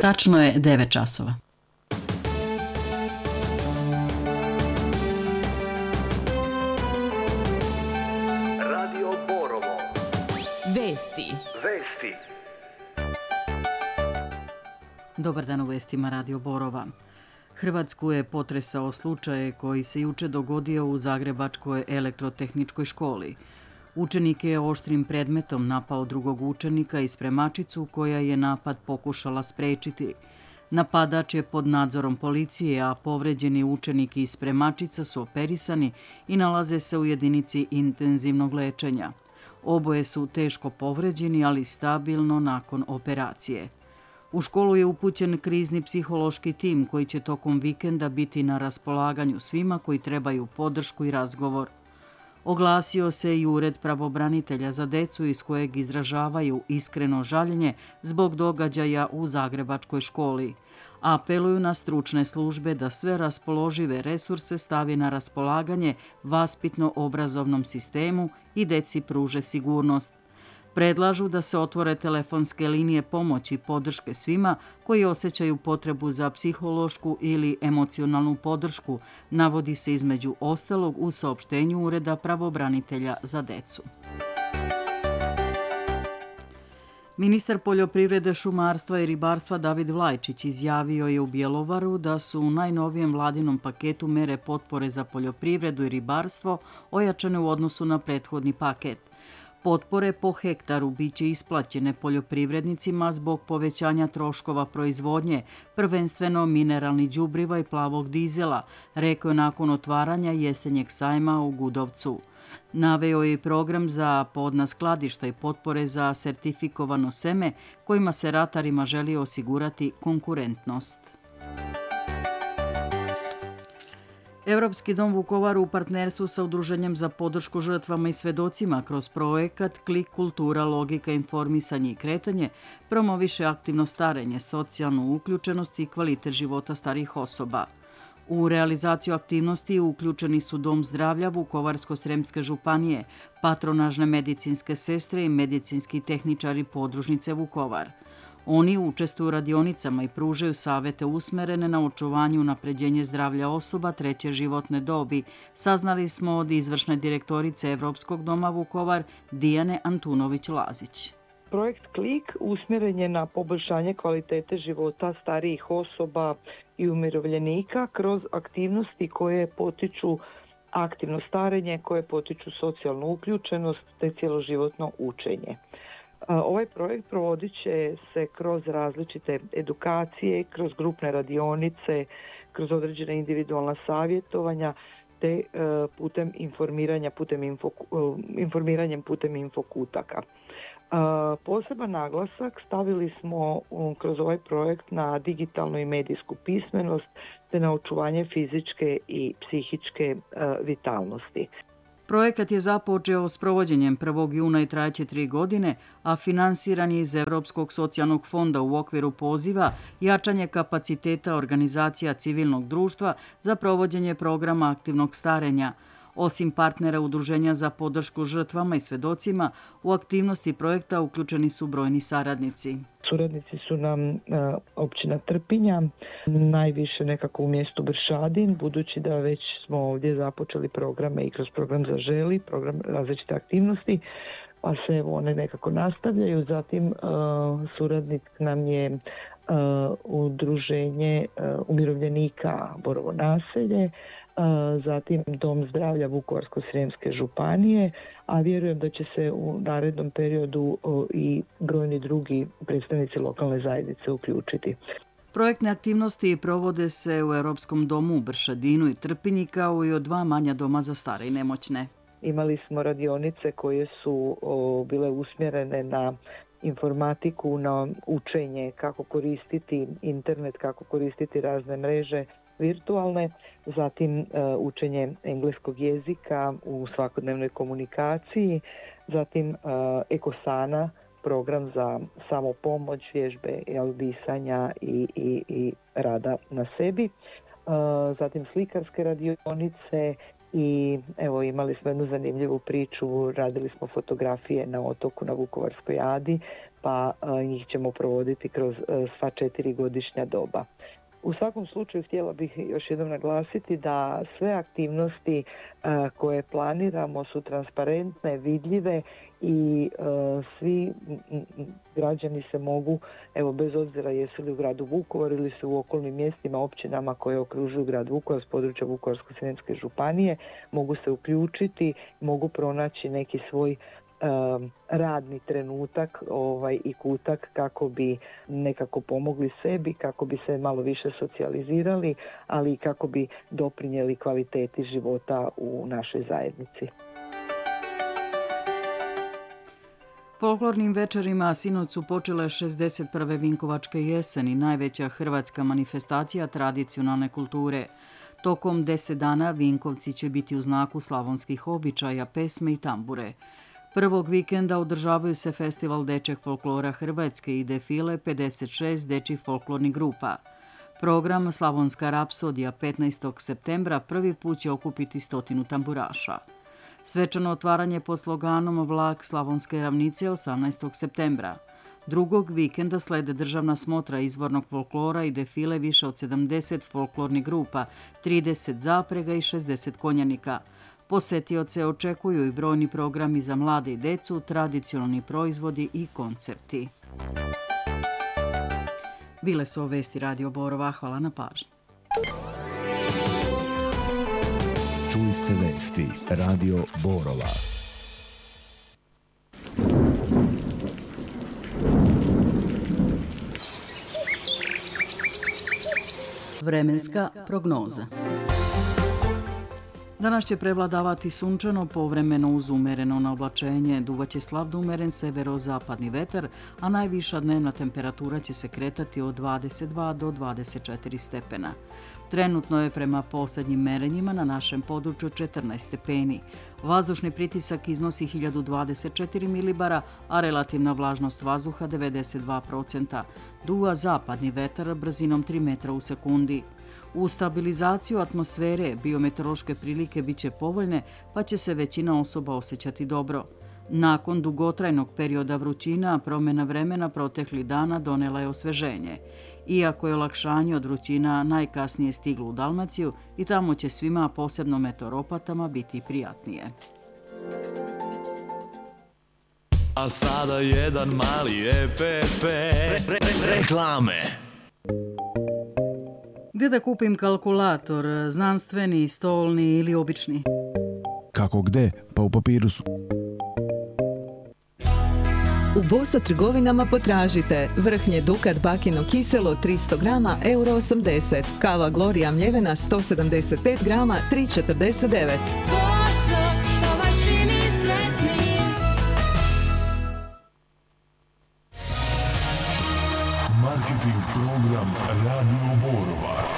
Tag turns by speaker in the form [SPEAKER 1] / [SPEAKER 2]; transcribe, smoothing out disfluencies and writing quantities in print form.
[SPEAKER 1] Tačno je 9 časova.
[SPEAKER 2] Radio Borovo.
[SPEAKER 3] Vesti.
[SPEAKER 1] Dobar dan u vestima Radio Borova. Hrvatsku je potresao slučaj koji se juče dogodio u Zagrebačkoj elektrotehničkoj školi. Učenik je oštrim predmetom napao drugog učenika i spremačicu koja je napad pokušala sprečiti. Napadač je pod nadzorom policije, a povređeni učenik i spremačica su operisani i nalaze se u jedinici intenzivnog lečenja. Oboje su teško povređeni, ali stabilno nakon operacije. U školu je upućen krizni psihološki tim koji će tokom vikenda biti na raspolaganju svima koji trebaju podršku i razgovor. Oglasio se i Ured pravobranitelja za decu iz kojeg izražavaju iskreno žaljenje zbog događaja u Zagrebačkoj školi. Apeluju na stručne službe da sve raspoložive resurse stavi na raspolaganje vaspitno-obrazovnom sistemu i deci pruže sigurnost. Predlažu da se otvore telefonske linije pomoći i podrške svima koji osjećaju potrebu za psihološku ili emocionalnu podršku, navodi se između ostalog u saopštenju Ureda pravobranitelja za decu. Ministar poljoprivrede, šumarstva i ribarstva David Vlajčić izjavio je u Bjelovaru da su u najnovijem vladinom paketu mere potpore za poljoprivredu i ribarstvo ojačane u odnosu na prethodni paket. Potpore po hektaru bit će isplaćene poljoprivrednicima zbog povećanja troškova proizvodnje, prvenstveno mineralnih đubriva i plavog dizela, rekao je nakon otvaranja jesenjeg sajma u Gudovcu. Naveo je i program za podna skladišta i potpore za sertifikovano seme kojima se ratarima želi osigurati konkurentnost. Europski dom Vukovar u partnerstvu sa Udruženjem za podršku žrtvama i svedocima kroz projekat Klik kultura, logika, informisanje i kretanje promoviše aktivno starenje, socijalnu uključenost i kvalitet života starijih osoba. U realizaciju aktivnosti uključeni su Dom zdravlja Vukovarsko-sremske županije, patronažne medicinske sestre i medicinski tehničari podružnice Vukovar. Oni učestvuju u radionicama i pružaju savete usmerene na očuvanje i unapređenje zdravlja osoba treće životne dobi, saznali smo od izvršne direktorice Europskog doma Vukovar Dijane Antunović-Lazić.
[SPEAKER 4] Projekt Klik usmjeren je na poboljšanje kvalitete života starijih osoba i umirovljenika kroz aktivnosti koje potiču aktivno starenje, koje potiču socijalnu uključenost te cjeloživotno učenje. Ovaj projekt provodit će se kroz različite edukacije, kroz grupne radionice, kroz određene individualna savjetovanja te putem informiranjem putem infokutaka. Poseban naglasak stavili smo kroz ovaj projekt na digitalnu i medijsku pismenost te na očuvanje fizičke i psihičke vitalnosti.
[SPEAKER 1] Projekat je započeo s provođenjem 1. juna i trajeće 3 godine, a finansiran je iz Europskog socijalnog fonda u okviru poziva jačanje kapaciteta organizacija civilnog društva za provođenje programa aktivnog starenja. Osim partnera Udruženja za podršku žrtvama i svedocima, u aktivnosti projekta uključeni su brojni saradnici.
[SPEAKER 4] Suradnici su nam općina Trpinja, najviše nekako u mjestu Bršadin, budući da već smo ovdje započeli programe i kroz program Zaželi, program različite aktivnosti, pa se one nekako nastavljaju. Zatim suradnik nam je Udruženje umirovljenika Borovo naselje, zatim Dom zdravlja Vukovarsko-srijemske županije, a vjerujem da će se u narednom periodu i brojni drugi predstavnici lokalne zajednice uključiti.
[SPEAKER 1] Projektne aktivnosti provode se u Europskom domu u Bršadinu i Trpinji kao i od 2 manja doma za stare i nemoćne.
[SPEAKER 4] Imali smo radionice koje su bile usmjerene na informatiku, na učenje kako koristiti internet, kako koristiti razne mreže virtualne, zatim učenje engleskog jezika u svakodnevnoj komunikaciji, zatim Ekosana, program za samopomoć, vježbe disanja i rada na sebi, zatim slikarske radionice i evo imali smo jednu zanimljivu priču, radili smo fotografije na otoku na Vukovarskoj Adi, pa njih ćemo provoditi kroz sva 4 godišnja doba. U svakom slučaju htjela bih još jednom naglasiti da sve aktivnosti koje planiramo su transparentne, vidljive i svi građani se mogu, evo bez obzira jesu li u gradu Vukovar ili su u okolnim mjestima, općinama koje okružuju grad Vukovar s područja Vukovarsko-srijemske županije, mogu se uključiti, mogu pronaći neki svoj radni trenutak i kutak kako bi nekako pomogli sebi, kako bi se malo više socijalizirali, ali i kako bi doprinijeli kvaliteti života u našoj zajednici.
[SPEAKER 1] Folklornim večerima sinoć su počele 61. Vinkovačke jeseni, najveća hrvatska manifestacija tradicionalne kulture. Tokom 10 dana Vinkovci će biti u znaku slavonskih običaja, pesme i tambure. Prvog vikenda održavaju se festival dečjeg folklora Hrvatske i defile 56 dečjih folklornih grupa. Program Slavonska rapsodija 15. septembra prvi put će okupiti 100 tamburaša. Svečano otvaranje pod sloganom Vlak Slavonske ravnice 18. septembra. Drugog vikenda slede državna smotra izvornog folklora i defile više od 70 folklornih grupa, 30 zaprega i 60 konjanika. Posetioce očekuju i brojni programi za mlade i decu, tradicionalni proizvodi i koncerti. Bile su vesti Radio Borova. Hvala na pažnji.
[SPEAKER 5] Čuli ste vesti Radio Borova.
[SPEAKER 1] Vremenska prognoza. Danas će prevladavati sunčano, povremeno uz umereno naoblačenje, duvaće slab do umeren severozapadni vetar, a najviša dnevna temperatura će se kretati od 22 do 24 stepena. Trenutno je prema posljednjim merenjima na našem području 14 stepeni. Vazdušni pritisak iznosi 1024 milibara, a relativna vlažnost vazduha 92%. Duva zapadni vetar brzinom 3 metra u sekundi. U stabilizaciju atmosfere biometeorološke prilike bit će povoljne, pa će se većina osoba osjećati dobro. Nakon dugotrajnog perioda vrućina, promjena vremena proteklih dana donela je osveženje. Iako je olakšanje od vrućina najkasnije stiglo u Dalmaciju, i tamo će svima, posebno meteoropatama, biti prijatnije.
[SPEAKER 2] A sada jedan mali EPP. Reklame.
[SPEAKER 1] Gdje da kupim kalkulator, znanstveni, stolni ili obični?
[SPEAKER 6] Kako gde? Pa u papiru su.
[SPEAKER 7] U Bosa trgovinama potražite vrhnje Dukat bakino kiselo 300 grama €80, kava Gloria mljevena 175 grama 3,49.
[SPEAKER 3] Boso, što vas čini sretnim.
[SPEAKER 5] Marketing program Radio Borova.